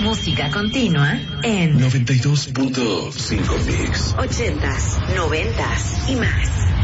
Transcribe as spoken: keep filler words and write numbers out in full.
Música continua en noventa y dos punto cinco Mix. ochentas, noventas y más.